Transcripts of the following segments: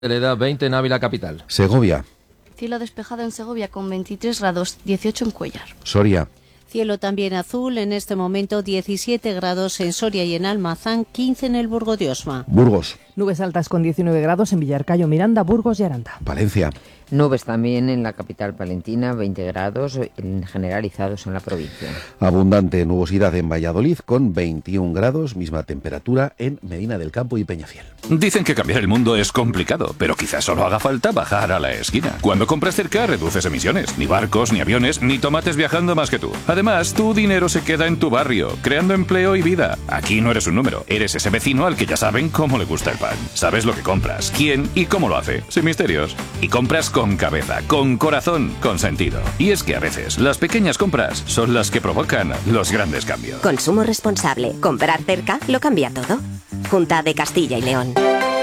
Hereda 20 en Ávila capital. Segovia. Cielo despejado en Segovia con 23 grados, 18 en Cuéllar. Soria. Cielo también azul, en este momento 17 grados en Soria y en Almazán, 15 en el Burgo de Osma. Burgos. Nubes altas con 19 grados en Villarcayo, Miranda, Burgos y Aranda. Valencia. Nubes también en la capital palentina, 20 grados generalizados en la provincia. Abundante nubosidad en Valladolid con 21 grados, misma temperatura en Medina del Campo y Peñafiel. Dicen que cambiar el mundo es complicado, pero quizás solo haga falta bajar a la esquina. Cuando compras cerca reduces emisiones, ni barcos, ni aviones, ni tomates viajando más que tú. Además, tu dinero se queda en tu barrio, creando empleo y vida. Aquí no eres un número, eres ese vecino al que ya saben cómo le gusta el pan. Sabes lo que compras, quién y cómo lo hace, sin misterios. Y compras con cabeza, con corazón, con sentido. Y es que a veces las pequeñas compras son las que provocan los grandes cambios. Consumo responsable. Comprar cerca lo cambia todo. Junta de Castilla y León.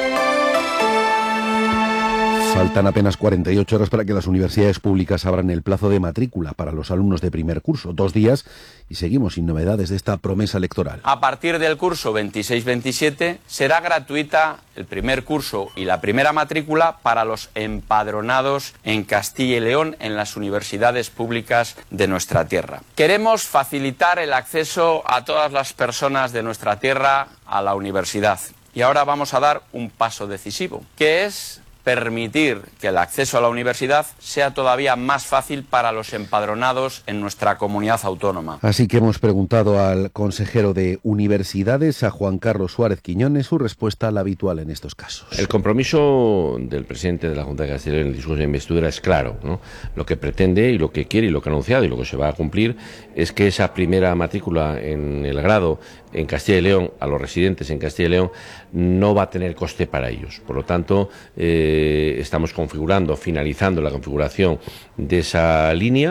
Faltan apenas 48 horas para que las universidades públicas abran el plazo de matrícula para los alumnos de primer curso. 2 días y seguimos sin novedades de esta promesa electoral. A partir del curso 26-27 será gratuita el primer curso y la primera matrícula para los empadronados en Castilla y León en las universidades públicas de nuestra tierra. Queremos facilitar el acceso a todas las personas de nuestra tierra a la universidad. Y ahora vamos a dar un paso decisivo, que es permitir que el acceso a la universidad sea todavía más fácil para los empadronados en nuestra comunidad autónoma. Así que hemos preguntado al consejero de Universidades, a Juan Carlos Suárez Quiñones, su respuesta la habitual en estos casos. El compromiso del presidente de la Junta de Castilla y León en el discurso de investidura es claro, ¿no? Lo que pretende y lo que quiere y lo que ha anunciado y lo que se va a cumplir es que esa primera matrícula en el grado en Castilla y León, a los residentes en Castilla y León, no va a tener coste para ellos. Por lo tanto, estamos finalizando la configuración de esa línea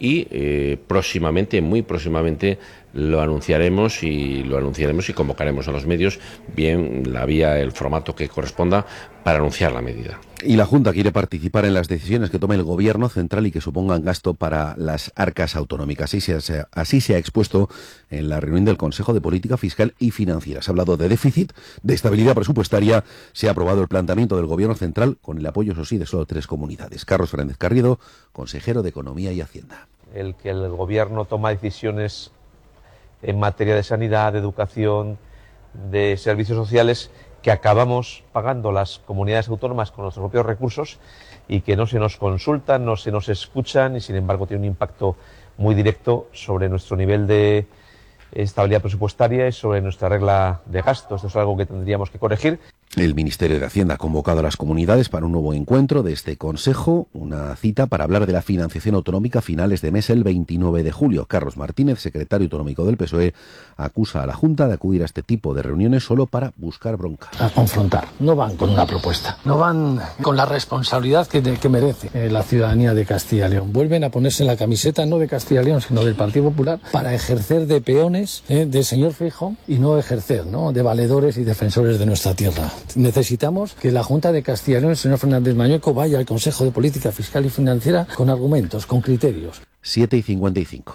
y próximamente, muy próximamente, lo anunciaremos y convocaremos a los medios, bien la vía, el formato que corresponda para anunciar la medida. Y la Junta quiere participar en las decisiones que tome el Gobierno central y que supongan gasto para las arcas autonómicas. Así se ha expuesto en la reunión del Consejo de Política Fiscal y Financiera. Se ha hablado de déficit, de estabilidad presupuestaria. Se ha aprobado el planteamiento del Gobierno central con el apoyo, eso sí, de solo 3 comunidades. Carlos Fernández Carriedo, consejero de Economía y Hacienda. El que el Gobierno toma decisiones en materia de sanidad, de educación, de servicios sociales, que acabamos pagando las comunidades autónomas con nuestros propios recursos y que no se nos consultan, no se nos escuchan y sin embargo tiene un impacto muy directo sobre nuestro nivel de estabilidad presupuestaria y sobre nuestra regla de gastos. Esto es algo que tendríamos que corregir. El Ministerio de Hacienda ha convocado a las comunidades para un nuevo encuentro de este Consejo, una cita para hablar de la financiación autonómica a finales de mes, el 29 de julio. Carlos Martínez, secretario autonómico del PSOE, acusa a la Junta de acudir a este tipo de reuniones solo para buscar bronca. A confrontar. No van con una propuesta. No van con la responsabilidad que merece la ciudadanía de Castilla y León. Vuelven a ponerse la camiseta no de Castilla y León, sino del Partido Popular para ejercer de peones del señor Feijóo y no ejercer, ¿no?, de valedores y defensores de nuestra tierra. Necesitamos que la Junta de Castilla y León, el señor Fernández Mañueco, vaya al Consejo de Política Fiscal y Financiera con argumentos, con criterios. 7:55.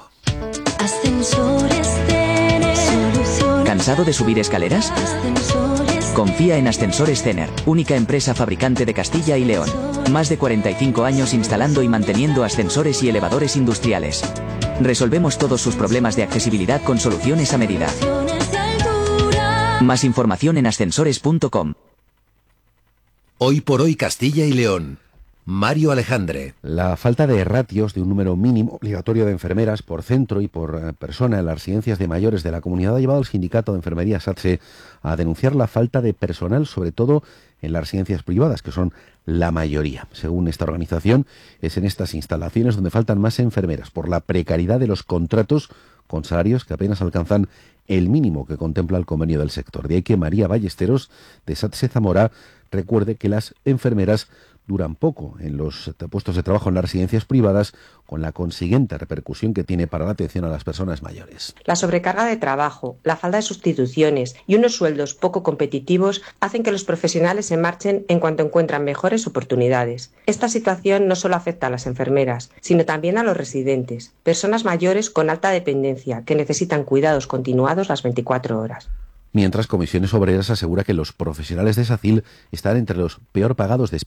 ¿Cansado de subir escaleras? Confía en Ascensores Cener, única empresa fabricante de Castilla y León. Más de 45 años instalando y manteniendo ascensores y elevadores industriales. Resolvemos todos sus problemas de accesibilidad con soluciones a medida. Más información en ascensores.com. Hoy por hoy Castilla y León. Mario Alejandre. La falta de ratios de un número mínimo obligatorio de enfermeras por centro y por persona en las residencias de mayores de la comunidad ha llevado al sindicato de enfermería SATSE a denunciar la falta de personal, sobre todo en las residencias privadas, que son la mayoría. Según esta organización, es en estas instalaciones donde faltan más enfermeras por la precariedad de los contratos con salarios que apenas alcanzan el mínimo que contempla el convenio del sector. De ahí que María Ballesteros, de SATSE Zamora, recuerde que las enfermeras duran poco en los puestos de trabajo en las residencias privadas, con la consiguiente repercusión que tiene para la atención a las personas mayores. La sobrecarga de trabajo, la falta de sustituciones y unos sueldos poco competitivos hacen que los profesionales se marchen en cuanto encuentran mejores oportunidades. Esta situación no solo afecta a las enfermeras, sino también a los residentes, personas mayores con alta dependencia que necesitan cuidados continuados las 24 horas. Mientras Comisiones Obreras asegura que los profesionales de SACIL están entre los peor pagados de